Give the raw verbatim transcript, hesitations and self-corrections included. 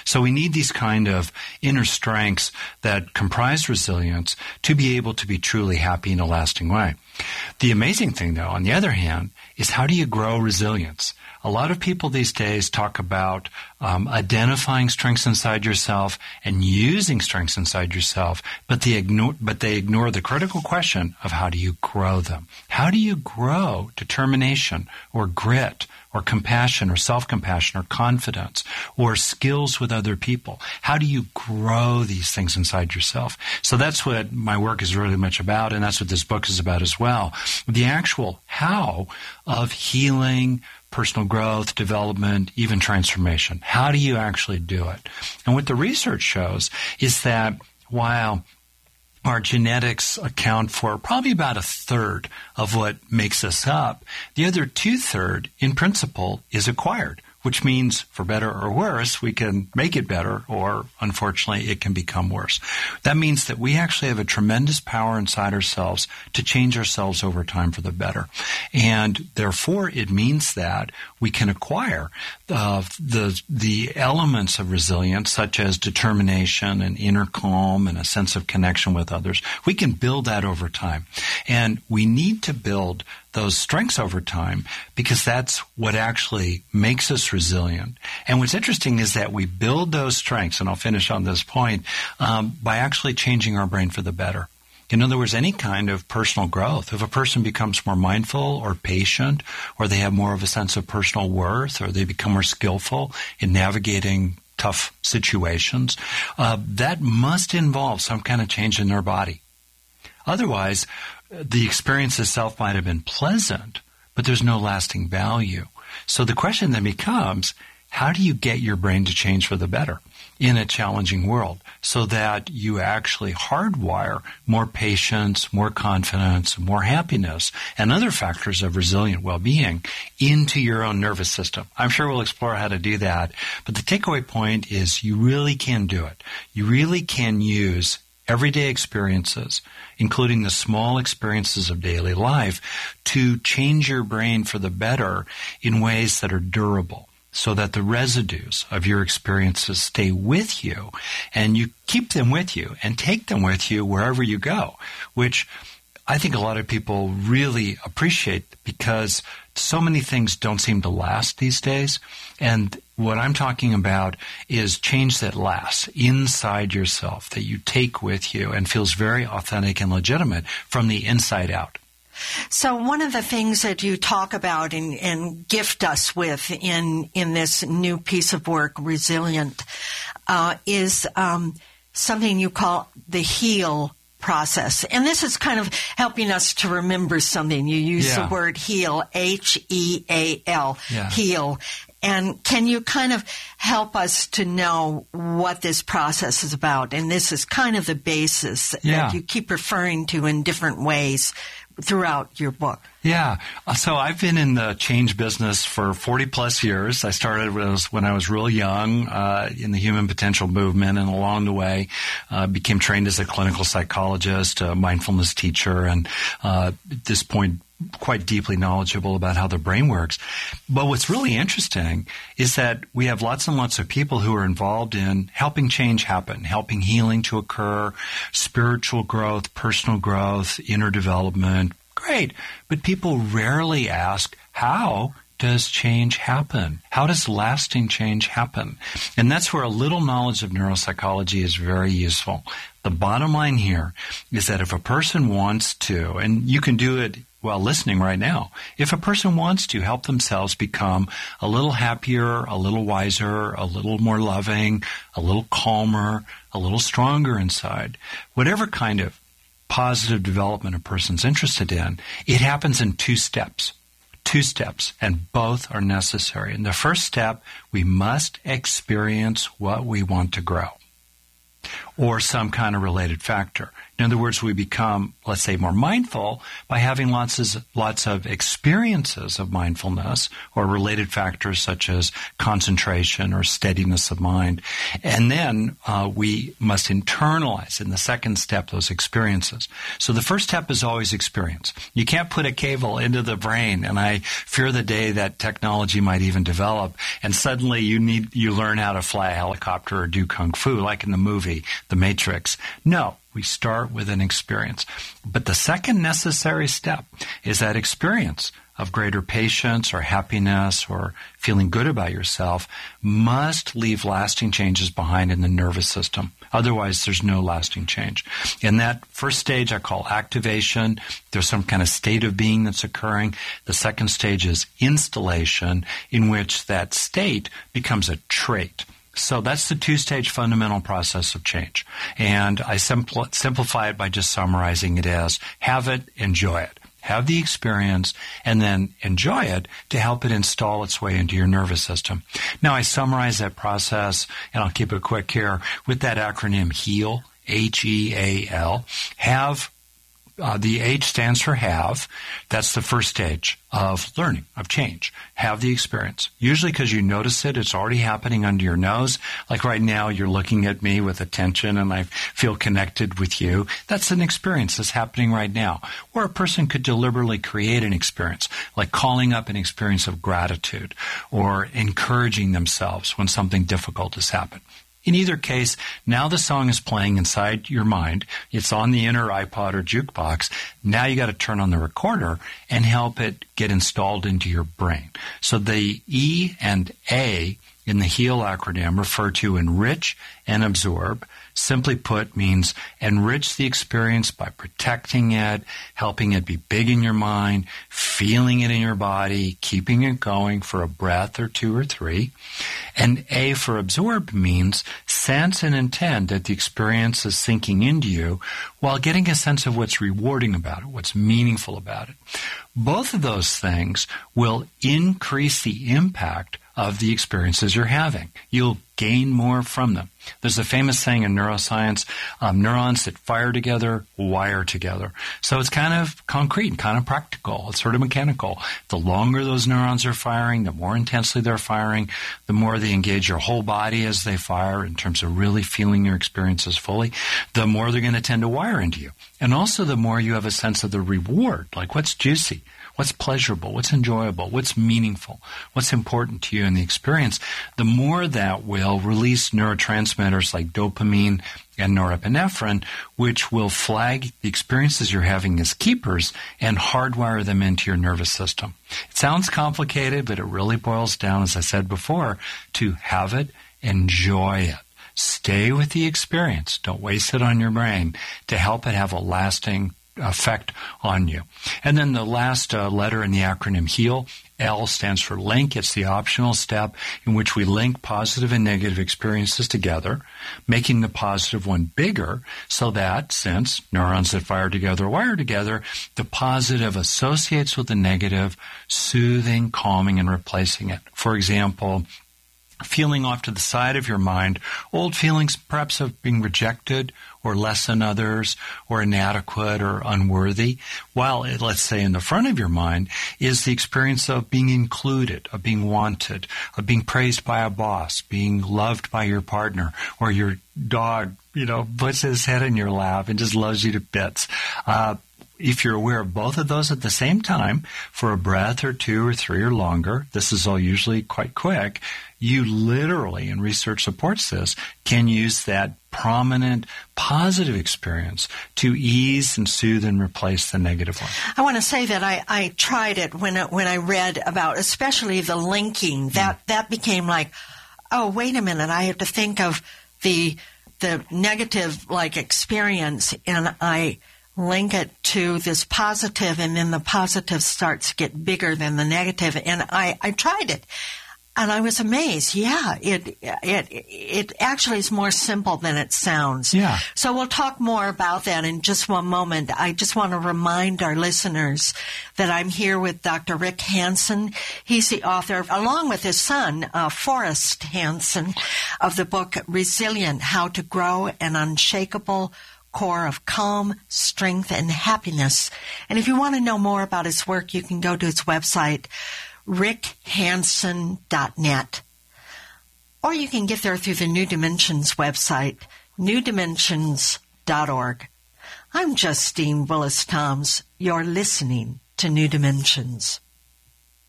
So we need these kind of inner strengths that comprise resilience to be able to be truly happy in a lasting way. The amazing thing, though, on the other hand, is how do you grow resilience? A lot of people these days talk about um, identifying strengths inside yourself and using strengths inside yourself, but they ignore, but they ignore the critical question of how do you grow them? How do you grow determination or grit or compassion or self-compassion or confidence or skills with other people? How do you grow these things inside yourself? So that's what my work is really much about, and that's what this book is about as well. The actual how of healing, personal growth, development, even transformation. How do you actually do it? And what the research shows is that while our genetics account for probably about a third of what makes us up, the other two-third, in principle, is acquired, which means, for better or worse, we can make it better, or, unfortunately, it can become worse. That means that we actually have a tremendous power inside ourselves to change ourselves over time for the better. And, therefore, it means that we can acquire uh, the the elements of resilience, such as determination and inner calm and a sense of connection with others. We can build that over time. And we need to build those strengths over time because that's what actually makes us resilient. And what's interesting is that we build those strengths, and I'll finish on this point, um, by actually changing our brain for the better. In other words, any kind of personal growth, if a person becomes more mindful or patient, or they have more of a sense of personal worth, or they become more skillful in navigating tough situations, uh, that must involve some kind of change in their body. Otherwise, the experience itself might have been pleasant, but there's no lasting value. So the question then becomes, how do you get your brain to change for the better in a challenging world so that you actually hardwire more patience, more confidence, more happiness, and other factors of resilient well-being into your own nervous system? I'm sure we'll explore how to do that, but the takeaway point is you really can do it. You really can use everyday experiences, including the small experiences of daily life, to change your brain for the better in ways that are durable, so that the residues of your experiences stay with you, and you keep them with you and take them with you wherever you go, which I think a lot of people really appreciate because so many things don't seem to last these days. And what I'm talking about is change that lasts inside yourself, that you take with you and feels very authentic and legitimate from the inside out. So one of the things that you talk about and, and gift us with in, in this new piece of work, Resilient, uh, is um, something you call the HEAL process. And this is kind of helping us to remember something. You use yeah. the word HEAL, H E A L, yeah. HEAL. And can you kind of help us to know what this process is about? And this is kind of the basis yeah. that you keep referring to in different ways throughout your book. Yeah. So I've been in the change business for forty plus years. I started when I was real young uh, in the human potential movement, and along the way uh, became trained as a clinical psychologist, a mindfulness teacher, and uh, at this point quite deeply knowledgeable about how the brain works. But what's really interesting is that we have lots and lots of people who are involved in helping change happen, helping healing to occur, spiritual growth, personal growth, inner development. Great. But people rarely ask, how does change happen? How does lasting change happen? And that's where a little knowledge of neuropsychology is very useful. The bottom line here is that if a person wants to, and you can do it while listening right now, if a person wants to help themselves become a little happier, a little wiser, a little more loving, a little calmer, a little stronger inside, whatever kind of positive development a person's interested in, it happens in two steps. Two steps, and both are necessary. In the first step, we must experience what we want to grow, or some kind of related factor. In other words, we become, let's say, more mindful by having lots of, lots of experiences of mindfulness or related factors such as concentration or steadiness of mind. And then uh, we must internalize in the second step those experiences. So the first step is always experience. You can't put a cable into the brain, and I fear the day that technology might even develop, and suddenly you need you learn how to fly a helicopter or do kung fu, like in the movie The Matrix. No. We start with an experience. But the second necessary step is that experience of greater patience or happiness or feeling good about yourself must leave lasting changes behind in the nervous system. Otherwise, there's no lasting change. In that first stage, I call activation. There's some kind of state of being that's occurring. The second stage is installation, in which that state becomes a trait. So that's the two-stage fundamental process of change. And I simpl- simplify it by just summarizing it as have it, enjoy it. Have the experience, and then enjoy it to help it install its way into your nervous system. Now, I summarize that process, and I'll keep it quick here, with that acronym HEAL, H E A L. Have Uh, the H stands for have. That's the first stage of learning, of change. Have the experience. Usually because you notice it, it's already happening under your nose. Like right now, you're looking at me with attention and I feel connected with you. That's an experience that's happening right now. Or a person could deliberately create an experience, like calling up an experience of gratitude or encouraging themselves when something difficult has happened. In either case, now the song is playing inside your mind. It's on the inner iPod or jukebox. Now you got to turn on the recorder and help it get installed into your brain. So the E and A in the HEAL acronym refer to enrich and absorb. Simply put, means enrich the experience by protecting it, helping it be big in your mind, feeling it in your body, keeping it going for a breath or two or three. And A for absorb means sense and intend that the experience is sinking into you while getting a sense of what's rewarding about it, what's meaningful about it. Both of those things will increase the impact of the experiences you're having. You'll gain more from them. There's a famous saying in neuroscience, um, neurons that fire together, wire together. So it's kind of concrete, kind of practical. It's sort of mechanical. The longer those neurons are firing, the more intensely they're firing, the more they engage your whole body as they fire in terms of really feeling your experiences fully, the more they're going to tend to wire into you. And also the more you have a sense of the reward, like what's juicy, what's pleasurable, what's enjoyable, what's meaningful, what's important to you in the experience, the more that will release neurotransmitters like dopamine and norepinephrine, which will flag the experiences you're having as keepers and hardwire them into your nervous system. It sounds complicated, but it really boils down, as I said before, to have it, enjoy it. Stay with the experience. Don't waste it on your brain to help it have a lasting effect on you. And then the last uh, letter in the acronym HEAL, L stands for link. It's the optional step in which we link positive and negative experiences together, making the positive one bigger so that, since neurons that fire together wire together, the positive associates with the negative, soothing, calming, and replacing it. For example, feeling off to the side of your mind, old feelings perhaps of being rejected or less than others or inadequate or unworthy, while, let's say, in the front of your mind is the experience of being included, of being wanted, of being praised by a boss, being loved by your partner, or your dog, you know, puts his head in your lap and just loves you to bits. Uh, If you're aware of both of those at the same time, for a breath or two or three or longer, this is all usually quite quick, you literally, and research supports this, can use that prominent positive experience to ease and soothe and replace the negative one. I want to say that I, I tried it when, when I read about, especially the linking. That, mm. that became like, oh, wait a minute, I have to think of the the negative, like, experience, and I link it to this positive, and then the positive starts to get bigger than the negative. And I, I tried it, and I was amazed. Yeah, it it it actually is more simple than it sounds. Yeah. So we'll talk more about that in just one moment. I just want to remind our listeners that I'm here with Doctor Rick Hanson. He's the author, along with his son, uh, Forrest Hanson, of the book Resilient: How to Grow an Unshakable core of calm, strength, and happiness. And if you want to know more about his work, you can go to his website, rick hanson dot net. Or you can get there through the New Dimensions website, new dimensions dot org. I'm Justine Willis-Toms. You're listening to New Dimensions.